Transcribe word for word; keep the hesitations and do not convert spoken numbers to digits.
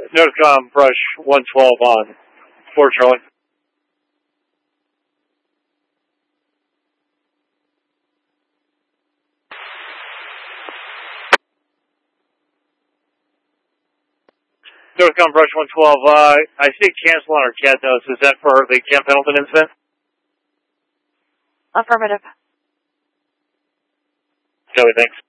Northcom Brush one twelve on. four Charlie. Northcom Brush one twelve, uh, I see cancel on our C A D notes. Is that for the Camp Pendleton incident? Affirmative. Kelly, thanks.